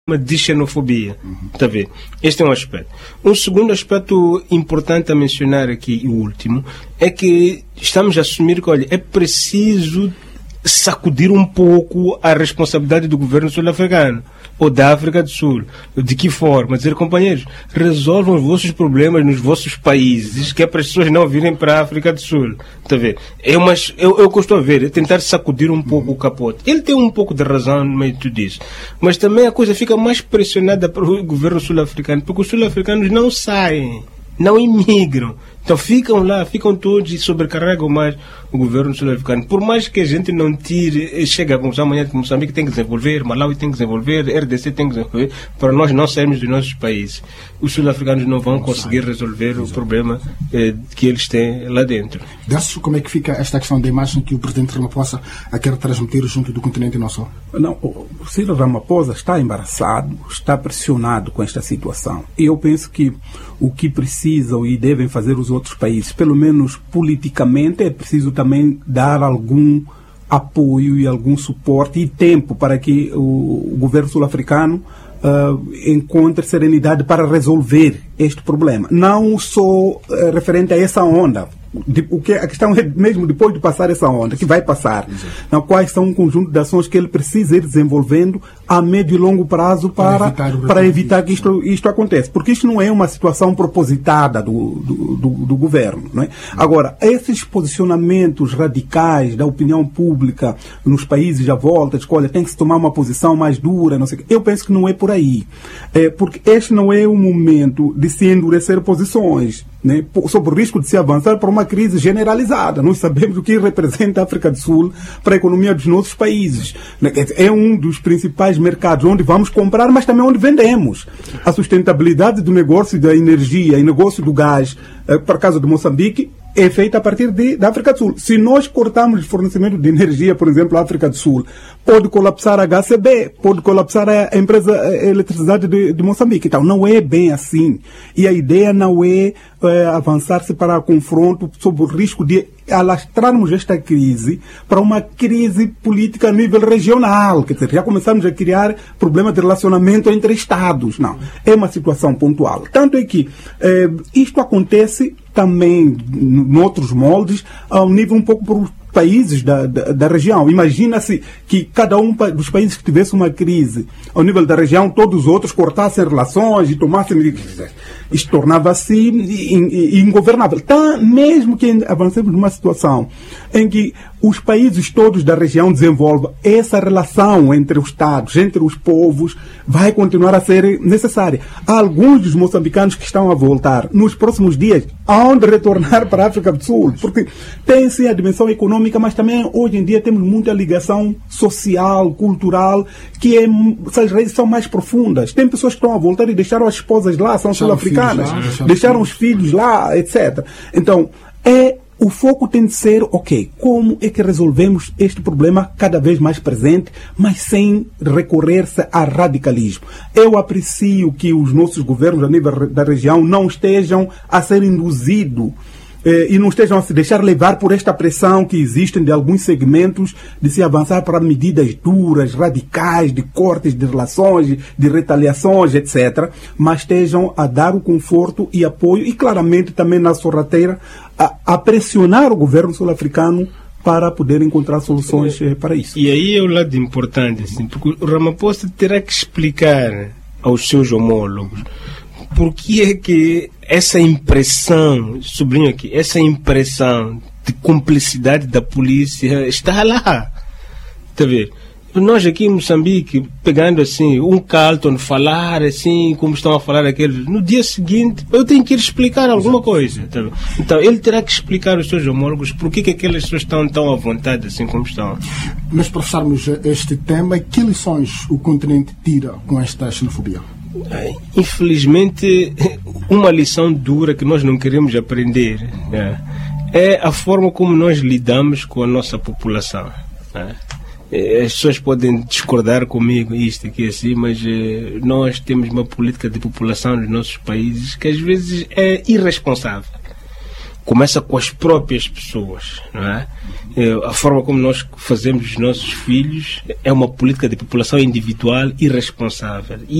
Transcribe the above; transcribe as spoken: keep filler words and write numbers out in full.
de xenofobia. Está a ver? Este é um aspecto. Um segundo aspecto importante a mencionar aqui, e o último, é que estamos a assumir que, olha, é preciso sacudir um pouco a responsabilidade do governo sul-africano ou da África do Sul. De que forma? Dizer, companheiros, resolvam os vossos problemas nos vossos países, que é para as pessoas não virem para a África do Sul. Está a ver? É uma, eu, eu costumo a ver, é tentar sacudir um pouco o capote. Ele tem um pouco de razão no meio de tudo isso. Mas também a coisa fica mais pressionada para o governo sul-africano, porque os sul-africanos não saem, não imigram. Então ficam lá, ficam todos e sobrecarregam mais o governo sul-africano. Por mais que a gente não tire, chega a conclusão amanhã que Moçambique tem que desenvolver, Malawi tem que desenvolver, R D C tem que desenvolver, para nós não sairmos dos nossos países. Os sul-africanos não vão conseguir resolver o problema eh, que eles têm lá dentro. Desse como é que fica esta questão da imagem que o presidente Ramaphosa quer transmitir junto do continente não só? Não, o Cyril Ramaphosa está embaraçado, está pressionado com esta situação. E eu penso que o que precisam e devem fazer os outros países, pelo menos politicamente, é preciso também dar algum apoio e algum suporte e tempo para que o, o governo sul-africano uh, encontre serenidade para resolver este problema. Não só uh, referente a essa onda. De, o que, a questão é mesmo depois de passar essa onda, que vai passar, não, quais são um conjunto de ações que ele precisa ir desenvolvendo a médio e longo prazo para, para evitar, para evitar que isto, isto aconteça. Porque isto não é uma situação propositada do, do, do, do governo. Não é? Agora, esses posicionamentos radicais da opinião pública nos países à volta, de que, olha, tem que se tomar uma posição mais dura, não sei o quê. Eu penso que não é por aí. É, porque este não é o momento de se endurecer posições, né, sob o risco de se avançar para uma crise generalizada. Nós sabemos o que representa a África do Sul para a economia dos nossos países. É um dos principais mercados onde vamos comprar, mas também onde vendemos. A sustentabilidade do negócio da energia e negócio do gás, para caso de Moçambique, é feita a partir de, da África do Sul. Se nós cortarmos o fornecimento de energia, por exemplo, à África do Sul, pode colapsar a H C B, pode colapsar a empresa a eletricidade de, de Moçambique. Então, não é bem assim. E a ideia não é, é avançar-se para confronto sob o risco de alastrarmos esta crise para uma crise política a nível regional. Quer dizer, já começamos a criar problemas de relacionamento entre Estados. Não. É uma situação pontual. Tanto é que eh, isto acontece também em outros moldes, a um nível um pouco por países da, da, da região. Imagina-se que cada um dos países que tivesse uma crise ao nível da região, todos os outros cortassem relações e tomassem... Isto tornava-se ingovernável. Então, mesmo que avancemos numa situação em que os países todos da região desenvolvam, essa relação entre os Estados, entre os povos, vai continuar a ser necessária. Há alguns dos moçambicanos que estão a voltar nos próximos dias, aonde retornar para a África do Sul, porque tem sim a dimensão econômica, mas também hoje em dia temos muita ligação social, cultural, que é, essas raízes são mais profundas. Tem pessoas que estão a voltar e deixaram as esposas lá, são sul-africanas, deixaram, deixaram os filhos lá, etcétera. Então, é o foco tem de ser, ok, como é que resolvemos este problema cada vez mais presente, mas sem recorrer-se a radicalismo. Eu aprecio que os nossos governos a nível da região não estejam a ser induzidos eh, e não estejam a se deixar levar por esta pressão que existe de alguns segmentos de se avançar para medidas duras, radicais, de cortes de relações, de retaliações, etcétera, mas estejam a dar o conforto e apoio e claramente também na sorrateira A, a pressionar o governo sul-africano para poder encontrar soluções eh, para isso. E aí é o lado importante, assim, porque o Ramaphosa terá que explicar aos seus homólogos por que é que essa impressão, sublinho aqui, essa impressão de cumplicidade da polícia está lá. Está a ver? Nós aqui em Moçambique, pegando assim, um Carlton falar assim, como estão a falar aqueles, no dia seguinte, eu tenho que ir explicar alguma coisa. Tá? Então, ele terá que explicar aos seus homólogos por que, que aquelas pessoas estão tão à vontade assim como estão. Mas, para fecharmos este tema, que lições o continente tira com esta xenofobia? Infelizmente, uma lição dura que nós não queremos aprender é, é a forma como nós lidamos com a nossa população. É. As pessoas podem discordar comigo, isto aqui assim, mas eh, nós temos uma política de população nos nossos países que às vezes é irresponsável. começa com as próprias pessoas, não é? A forma como nós fazemos os nossos filhos é uma política de população individual irresponsável.